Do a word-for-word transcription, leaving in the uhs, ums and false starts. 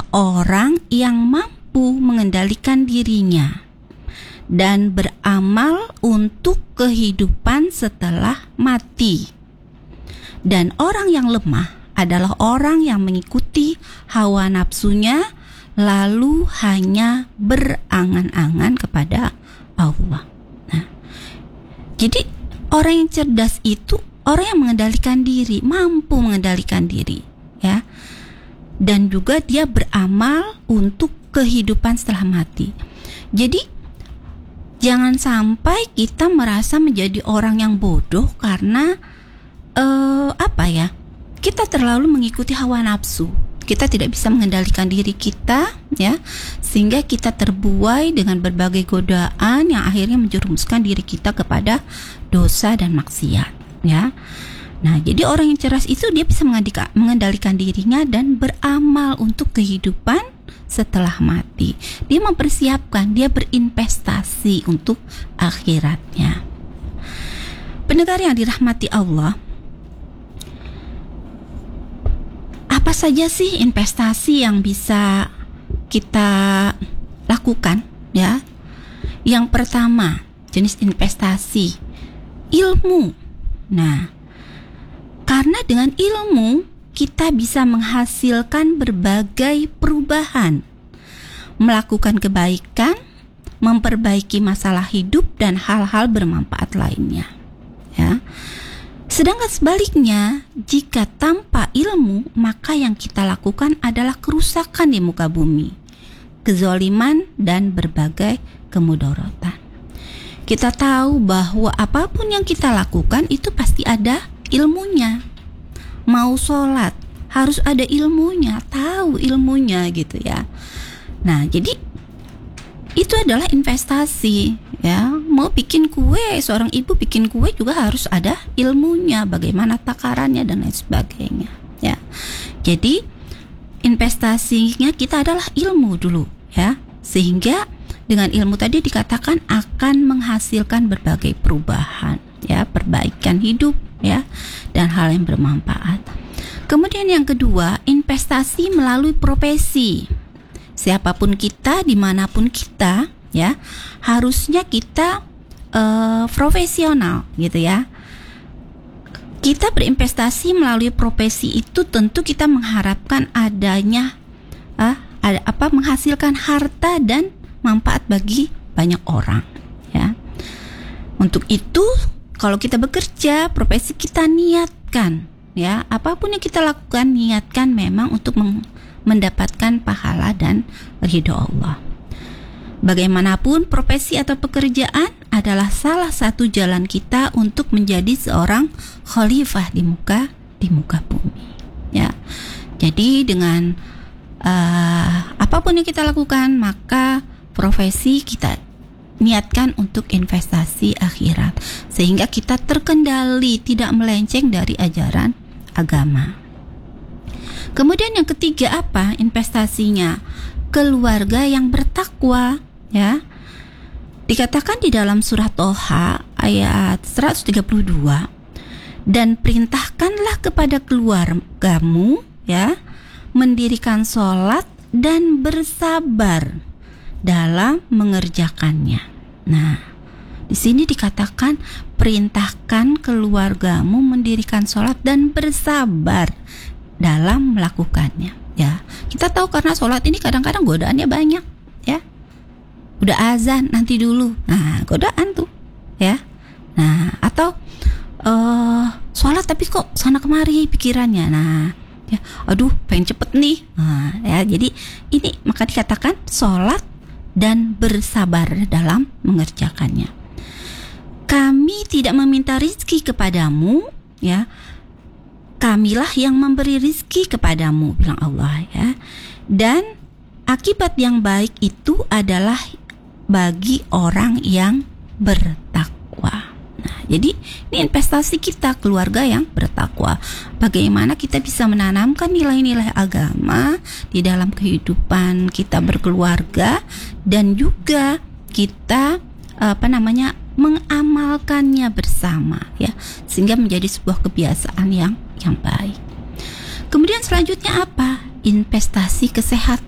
orang yang mampu mengendalikan dirinya dan beramal untuk kehidupan setelah mati. Dan orang yang lemah adalah orang yang mengikuti hawa nafsunya lalu hanya berangan-angan kepada Allah. Nah, jadi orang yang cerdas itu orang yang mengendalikan diri, mampu mengendalikan diri, ya. Dan juga dia beramal untuk kehidupan setelah mati. Jadi jangan sampai kita merasa menjadi orang yang bodoh karena uh, apa ya? Kita terlalu mengikuti hawa nafsu. Kita tidak bisa mengendalikan diri kita, ya, sehingga kita terbuai dengan berbagai godaan yang akhirnya menjerumuskan diri kita kepada dosa dan maksiat, ya. Nah, jadi orang yang cerdas itu dia bisa mengendalikan dirinya dan beramal untuk kehidupan setelah mati. Dia mempersiapkan, dia berinvestasi untuk akhiratnya. Pendengar yang dirahmati Allah, apa saja sih investasi yang bisa kita lakukan, ya? Yang pertama, jenis investasi ilmu. Nah, karena dengan ilmu kita bisa menghasilkan berbagai perubahan, melakukan kebaikan, memperbaiki masalah hidup dan hal-hal bermanfaat lainnya, ya. Sedangkan sebaliknya, jika tanpa ilmu, maka yang kita lakukan adalah kerusakan di muka bumi, kezaliman dan berbagai kemudaratan. Kita tahu bahwa apapun yang kita lakukan itu pasti ada ilmunya. Mau sholat harus ada ilmunya, tahu ilmunya gitu ya. Nah, jadi itu adalah investasi, ya. Mau bikin kue, seorang ibu bikin kue juga harus ada ilmunya, bagaimana takarannya dan lain sebagainya, ya. Jadi investasinya kita adalah ilmu dulu, ya. Sehingga dengan ilmu tadi dikatakan akan menghasilkan berbagai perubahan, ya, perbaikan hidup, ya, dan hal yang bermanfaat. Kemudian yang kedua, investasi melalui profesi. Siapapun kita, dimanapun kita, ya, harusnya kita uh, profesional, gitu ya. Kita berinvestasi melalui profesi itu tentu kita mengharapkan adanya, uh, ada apa, menghasilkan harta dan manfaat bagi banyak orang, ya. Untuk itu, kalau kita bekerja, profesi kita niatkan, ya, apapun yang kita lakukan niatkan memang untuk meng- mendapatkan pahala dan ridho Allah. Bagaimanapun profesi atau pekerjaan adalah salah satu jalan kita untuk menjadi seorang khalifah di muka di muka bumi, ya. Jadi dengan uh, apapun yang kita lakukan, maka profesi kita niatkan untuk investasi akhirat, sehingga kita terkendali, tidak melenceng dari ajaran agama. Kemudian yang ketiga apa investasinya? Keluarga yang bertakwa, ya. Dikatakan di dalam surat Toha ayat seratus tiga puluh dua, dan perintahkanlah kepada keluargamu, ya, mendirikan sholat dan bersabar dalam mengerjakannya. Nah, di sini dikatakan perintahkan keluargamu mendirikan sholat dan bersabar dalam melakukannya, ya. Kita tahu karena sholat ini kadang-kadang godaannya banyak, ya. Udah azan nanti dulu, nah godaan tuh, ya. Nah, atau uh, sholat tapi kok sana kemari pikirannya, nah, ya, aduh pengen cepet nih, nah, ya. Jadi ini maka dikatakan sholat dan bersabar dalam mengerjakannya. Kami tidak meminta rizki kepadamu, ya. Kamilah yang memberi rizki kepadamu, bilang Allah, ya. Dan akibat yang baik itu adalah bagi orang yang bertakwa. Nah, jadi ini investasi kita, keluarga yang bertakwa. Bagaimana kita bisa menanamkan nilai-nilai agama di dalam kehidupan kita berkeluarga, dan juga kita apa namanya mengamalkannya bersama, ya, sehingga menjadi sebuah kebiasaan yang yang baik. Kemudian selanjutnya apa? Investasi kesehatan.